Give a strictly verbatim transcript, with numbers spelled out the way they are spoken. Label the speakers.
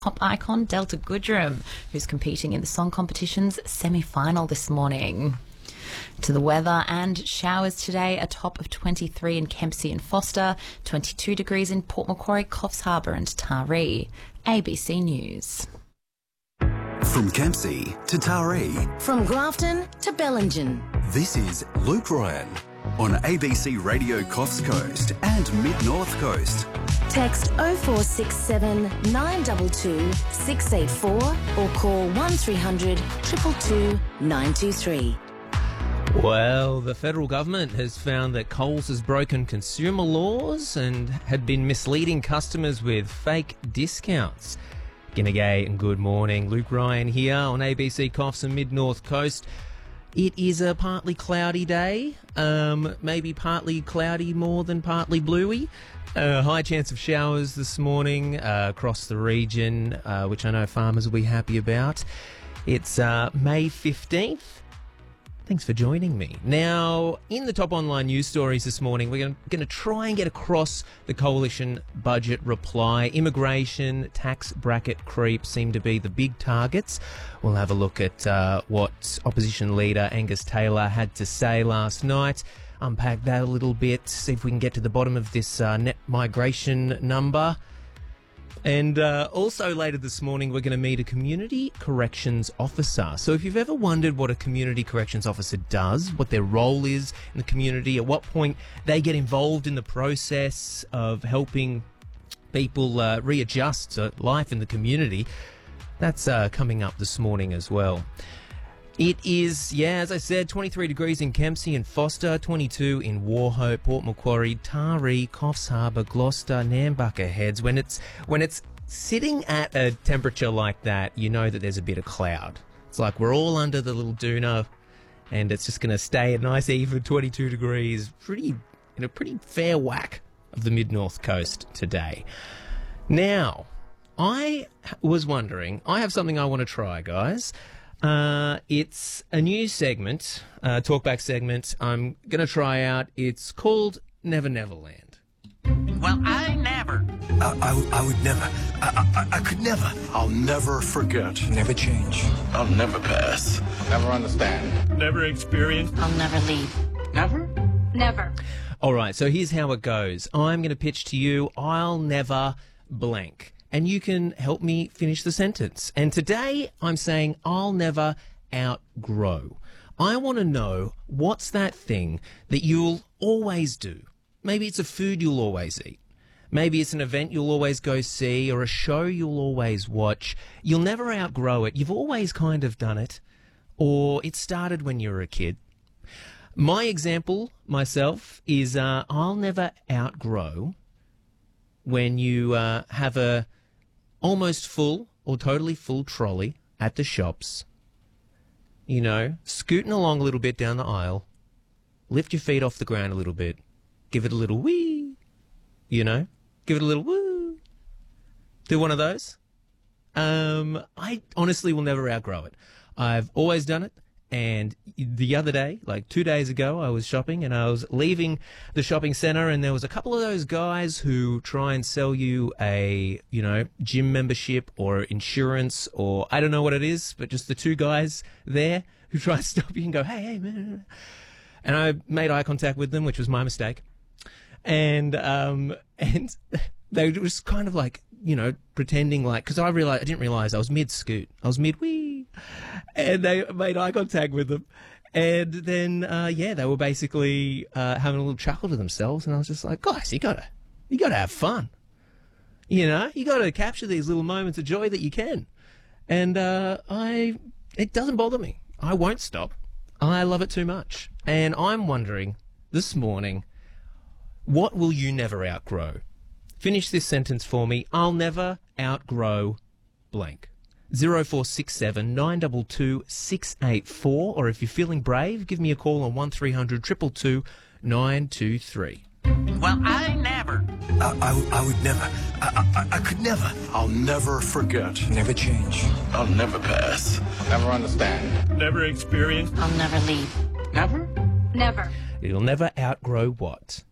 Speaker 1: pop icon Delta Goodrem, who's competing in the song competition's semi-final this morning. To the weather, and showers today, a top of twenty-three in Kempsey and Foster, twenty-two degrees in Port Macquarie, Coffs Harbour and Taree. A B C News.
Speaker 2: From Kempsey to Taree.
Speaker 3: From Grafton to Bellingen.
Speaker 2: This is Luke Ryan on A B C Radio Coffs Coast and Mid-North Coast.
Speaker 3: Text oh four six seven, nine two two, six eight four or call one three hundred, two two two, nine two three.
Speaker 4: Well, the federal government has found that Coles has broken consumer laws and had been misleading customers with fake discounts. G'day and good morning. Luke Ryan here on A B C Coffs and Mid-North Coast. It is a partly cloudy day, um, maybe partly cloudy more than partly bluey. Uh, high chance of showers this morning uh, across the region, uh, which I know farmers will be happy about. It's uh, May fifteenth. Thanks for joining me. Now, in the top online news stories this morning, we're going to try and get across the coalition budget reply. Immigration, tax bracket creep seem to be the big targets. We'll have a look at uh, what opposition leader Angus Taylor had to say last night, unpack that a little bit, see if we can get to the bottom of this uh, net migration number. And uh, also later this morning, we're going to meet a community corrections officer. So if you've ever wondered what a community corrections officer does, what their role is in the community, at what point they get involved in the process of helping people uh, readjust to life in the community, that's uh, coming up this morning as well. It is, yeah, as I said, twenty-three degrees in Kempsey and Foster, twenty-two in Wauchope, Port Macquarie, Taree, Coffs Harbour, Gloucester, Nambucca Heads. When it's when it's sitting at a temperature like that, you know that there's a bit of cloud. It's like we're all under the little doona, and it's just going to stay a nice even twenty-two degrees, pretty in a pretty fair whack of the mid-north coast today. Now, I was wondering, I have something I want to try, guys. Uh, it's a new segment, uh, talkback segment I'm going to try out. It's called Never Neverland.
Speaker 5: Well, I never.
Speaker 6: I, I, I would never. I, I, I could never.
Speaker 7: I'll never forget.
Speaker 6: Never change.
Speaker 7: I'll never pass.
Speaker 8: Never understand.
Speaker 7: Never experience.
Speaker 3: I'll never leave.
Speaker 5: Never?
Speaker 3: Never.
Speaker 4: All right, so here's how it goes. I'm going to pitch to you, I'll never blank. And you can help me finish the sentence. And today I'm saying I'll never outgrow. I want to know what's that thing that you'll always do. Maybe it's a food you'll always eat. Maybe it's an event you'll always go see or a show you'll always watch. You'll never outgrow it. You've always kind of done it. Or it started when you were a kid. My example, myself, is uh, I'll never outgrow when you uh, have a almost full or totally full trolley at the shops, you know, scooting along a little bit down the aisle, lift your feet off the ground a little bit, give it a little wee, you know, give it a little woo. Do one of those. Um, I honestly will never outgrow it. I've always done it. And the other day, like two days ago, I was shopping and I was leaving the shopping centre and there was a couple of those guys who try and sell you a, you know, gym membership or insurance or I don't know what it is, but just the two guys there who try to stop you and go, hey, hey, man. And I made eye contact with them, which was my mistake. And, um, and they were just kind of like, you know, pretending like, because I realized, I didn't realise I was mid-scoot. I was mid-wee. And they made eye contact with them. And then, uh, yeah, they were basically uh, having a little chuckle to themselves. And I was just like, guys, you gotta, you gotta have fun. You know, you gotta capture these little moments of joy that you can. And uh, I, it doesn't bother me. I won't stop. I love it too much. And I'm wondering this morning, what will you never outgrow? Finish this sentence for me. I'll never outgrow blank. zero four six seven, nine two two, six eight four, or if you're feeling brave, give me a call on one three hundred, two two two, nine two three.
Speaker 5: Well, I never.
Speaker 6: I, I, I would never. I, I, I could never.
Speaker 7: I'll never forget.
Speaker 6: Never change.
Speaker 7: I'll never pass.
Speaker 8: Never understand.
Speaker 7: Never experience.
Speaker 3: I'll never leave.
Speaker 5: Never?
Speaker 3: Never.
Speaker 4: You'll never outgrow what?